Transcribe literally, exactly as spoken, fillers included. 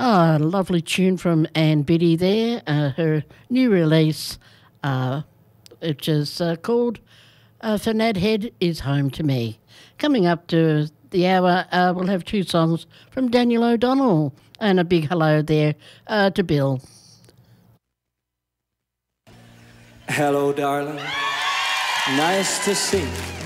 Oh, a lovely tune from Ann Biddy there. Uh, her new release, uh, which is uh, called uh, Fernand Head is Home to Me. Coming up to the hour, uh, we'll have two songs from Daniel O'Donnell, and a big hello there uh, to Bill. Hello, darling. Nice to see you.